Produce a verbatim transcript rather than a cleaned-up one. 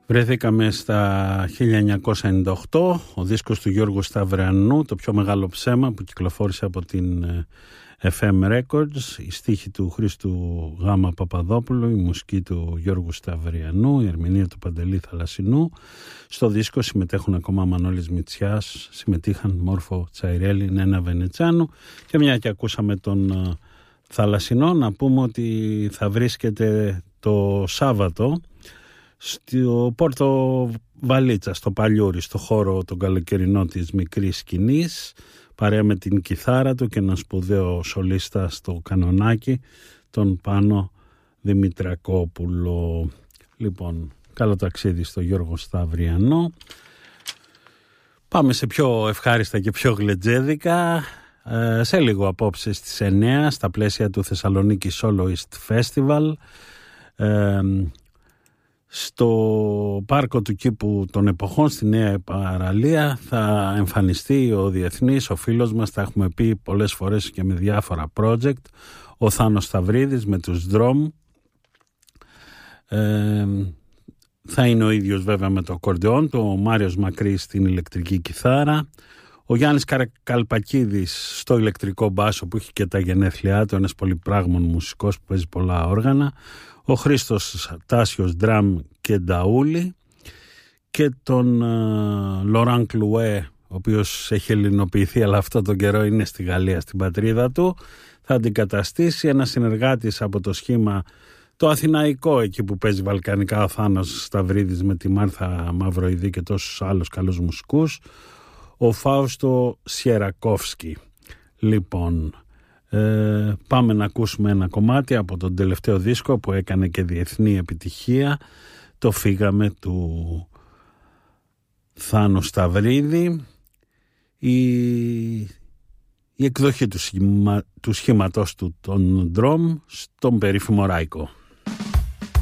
Βρεθήκαμε στα χίλια εννιακόσια ενενήντα οκτώ, ο δίσκος του Γιώργου Σταυριανού, το πιο μεγάλο ψέμα, που κυκλοφόρησε από την εφ εμ Records, η στίχη του Χρήστου Γ. Παπαδόπουλου, η μουσική του Γιώργου Σταυριανού, η ερμηνεία του Παντελή Θαλασσινού. Στο δίσκο συμμετέχουν ακόμα Μανώλης Μητσιάς, συμμετείχαν Μόρφο Τσαϊρέλη, Νένα Βενετσάνου, και μια και ακούσαμε τον Θαλασσινό, να πούμε ότι θα βρίσκεται το Σάββατο στο Πόρτο Βαλίτσα, στο Παλιούρι, στο χώρο τον καλοκαιρινό της μικρής σκηνής, παρέα με την κιθάρα του και έναν σπουδαίο σολίστα στο κανονάκι, τον Πάνο Δημητρακόπουλο. Λοιπόν, καλό ταξίδι στο Γιώργο Σταυριανό. Πάμε σε πιο ευχάριστα και πιο γλετζέδικα. Ε, σε λίγο απόψε στις εννιά, στα πλαίσια του Θεσσαλονίκη Soloist Festival, ε, στο πάρκο του κήπου των εποχών στη Νέα Παραλία θα εμφανιστεί ο διεθνής, ο φίλος μας, τα έχουμε πει πολλές φορές και με διάφορα project, ο Θάνος Σταυρίδης με τους Drum. ε, θα είναι ο ίδιος βέβαια με το ακορντεόν, το Μάριος Μακρύς στην ηλεκτρική κιθάρα, ο Γιάννης Καλπακίδης στο ηλεκτρικό μπάσο που έχει και τα γενέθλιά του, ένας πολυπράγμων μουσικός που παίζει πολλά όργανα, ο Χρήστος Τάσιος Ντραμ και Νταούλη, και τον Λοράν uh, Κλουέ, ο οποίος έχει ελληνοποιηθεί αλλά αυτό τον καιρό είναι στη Γαλλία, στην πατρίδα του, θα αντικαταστήσει ένα συνεργάτης από το σχήμα το αθηναϊκό, εκεί που παίζει βαλκανικά, ο Θάνος Σταυρίδης με τη Μάρθα Μαυροειδή και τόσους άλλους καλούς μουσικούς, ο Φάουστο Σιερακόφσκι. Λοιπόν, ε, πάμε να ακούσουμε ένα κομμάτι από τον τελευταίο δίσκο που έκανε και διεθνή επιτυχία, το Φύγαμε του Θάνου Σταυρίδη, η, η εκδοχή του, σχήμα, του σχήματός του των Drum στον περίφημο Ράικο.